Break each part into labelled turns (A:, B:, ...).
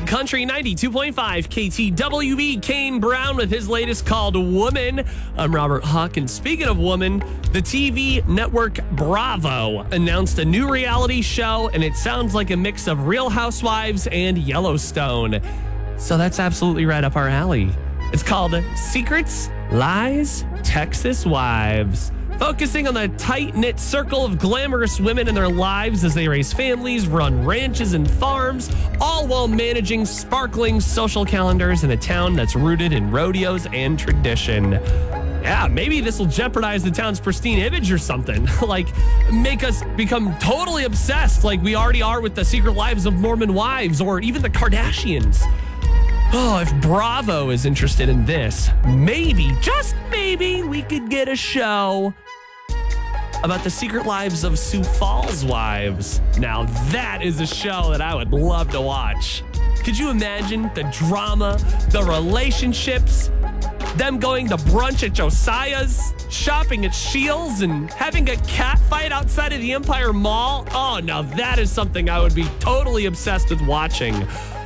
A: Big Country 92.5 KTWB. Kane Brown with his latest called Woman. I'm Robert Huck, and speaking of woman, the TV network Bravo announced a new reality show, and it sounds like a mix of Real Housewives and Yellowstone. So that's absolutely right up our alley. It's called Secrets, Lies, Texas Wives. Focusing on the tight-knit circle of glamorous women in their lives as they raise families, run ranches and farms, all while managing sparkling social calendars in a town that's rooted in rodeos and tradition. Yeah, maybe this will jeopardize the town's pristine image or something. Like, make us become totally obsessed like we already are with the Secret Lives of Mormon Wives or even the Kardashians. Oh, if Bravo is interested in this, maybe, just maybe, we could get a show about the secret lives of Sioux Falls wives. Now that is a show that I would love to watch. Could you imagine the drama, the relationships, them going to brunch at Josiah's, shopping at Shields, and having a cat fight outside of the Empire Mall? Oh, now that is something I would be totally obsessed with watching.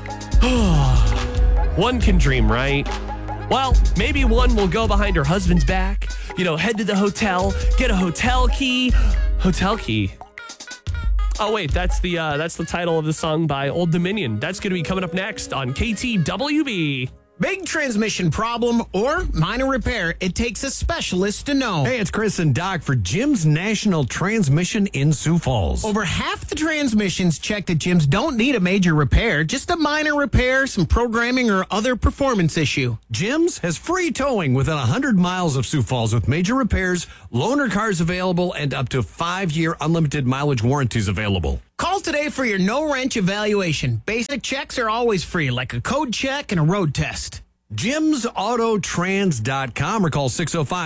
A: One can dream, right? Well, maybe one will go behind her husband's back, head to the hotel, get a hotel key. Hotel key. Oh, wait, that's the title of the song by Old Dominion. That's going to be coming up next on KTWB.
B: Big transmission problem or minor repair, it takes a specialist to know.
C: Hey, it's Chris and Doc for Jim's National Transmission in Sioux Falls.
B: Over half the transmissions checked at Jim's don't need a major repair, just a minor repair, some programming, or other performance issue.
C: Jim's has free towing within 100 miles of Sioux Falls with major repairs, loaner cars available, and up to 5-year unlimited mileage warranties available.
B: Call today for your no-wrench evaluation. Basic checks are always free, like a code check and a road test.
C: JimsAutotrans.com or call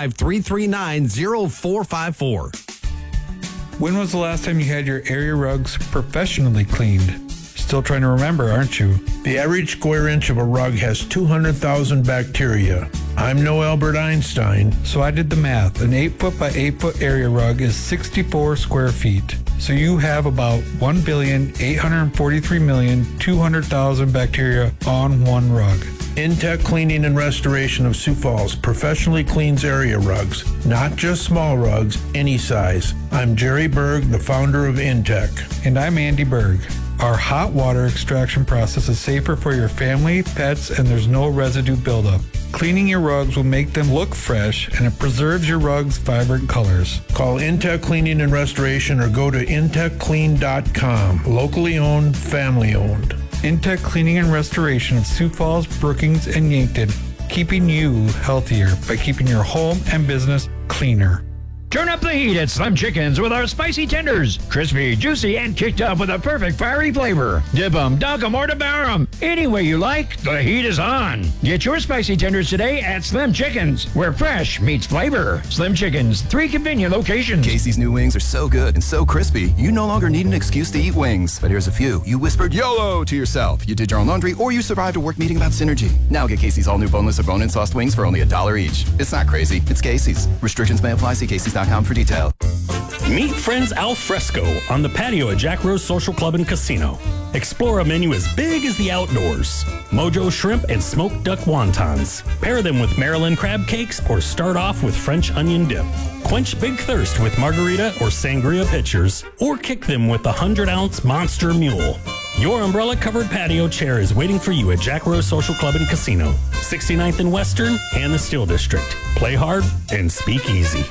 C: 605-339-0454.
D: When was the last time you had your area rugs professionally cleaned? Still trying to remember, aren't you?
E: The average square inch of a rug has 200,000 bacteria. I'm no Albert Einstein.
D: So I did the math. An 8-foot by 8-foot area rug is 64 square feet. So you have about 1,843,200,000 bacteria on one rug.
E: Intech Cleaning and Restoration of Sioux Falls professionally cleans area rugs, not just small rugs, any size. I'm Jerry Berg, the founder of Intech.
D: And I'm Andy Berg. Our hot water extraction process is safer for your family, pets, and there's no residue buildup. Cleaning your rugs will make them look fresh, and it preserves your rug's vibrant colors.
E: Call Intech Cleaning and Restoration or go to intechclean.com. Locally owned, family owned.
D: Intech Cleaning and Restoration of Sioux Falls, Brookings, and Yankton, keeping you healthier by keeping your home and business cleaner.
F: Turn up the heat at Slim Chickens with our spicy tenders. Crispy, juicy, and kicked up with a perfect fiery flavor. Dip 'em, dunk 'em, or devour 'em. Any way you like, the heat is on. Get your spicy tenders today at Slim Chickens, where fresh meets flavor. Slim Chickens, 3 convenient locations.
G: Casey's new wings are so good and so crispy, you no longer need an excuse to eat wings. But here's a few. You whispered YOLO to yourself. You did your own laundry, or you survived a work meeting about synergy. Now get Casey's all new boneless or bone-in sauced wings for only $1 each. It's not crazy. It's Casey's. Restrictions may apply. See Casey's.com for detail.
H: Meet friends al fresco on the patio at Jack Rose Social Club and Casino. Explore a menu as big as the outdoors. Mojo shrimp and smoked duck wontons. Pair them with Maryland crab cakes or start off with French onion dip. Quench big thirst with margarita or sangria pitchers, or kick them with the 100-ounce Monster Mule. Your umbrella-covered patio chair is waiting for you at Jack Rose Social Club and Casino, 69th and Western and the Steel District. Play hard and speak easy.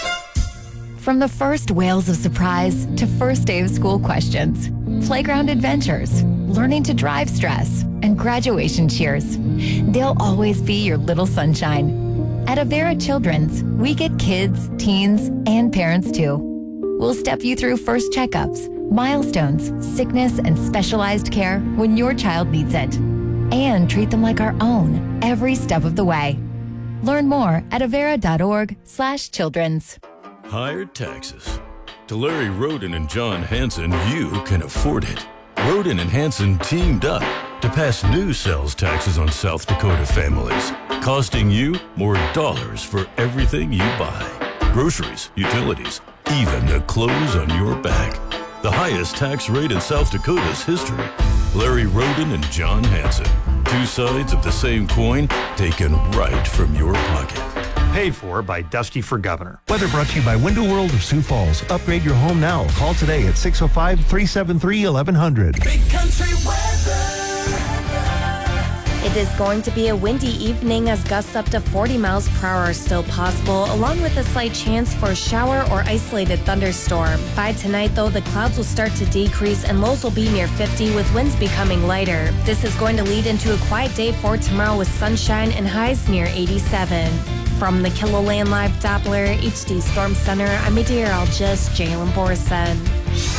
I: From the first wails of surprise to first day of school questions, playground adventures, learning to drive stress, and graduation cheers, they'll always be your little sunshine. At Avera Children's, we get kids, teens, and parents too. We'll step you through first checkups, milestones, sickness, and specialized care when your child needs it, and treat them like our own every step of the way. Learn more at avera.org/children's.
J: Higher taxes. To Larry Roden and John Hanson, you can afford it. Roden and Hanson teamed up to pass new sales taxes on South Dakota families, costing you more dollars for everything you buy. Groceries, utilities, even the clothes on your back. The highest tax rate in South Dakota's history. Larry Roden and John Hanson. Two sides of the same coin taken right from your pocket.
K: Paid for by Dusty for Governor.
L: Weather brought to you by Window World of Sioux Falls. Upgrade your home now. Call today at 605-373-1100.
M: Big Country weather.
N: It is going to be a windy evening as gusts up to 40 miles per hour are still possible, along with a slight chance for a shower or isolated thunderstorm. By tonight, though, the clouds will start to decrease and lows will be near 50 with winds becoming lighter. This is going to lead into a quiet day for tomorrow with sunshine and highs near 87. From the KILOLAND Live Doppler HD Storm Center, I'm meteorologist Jalen Borson.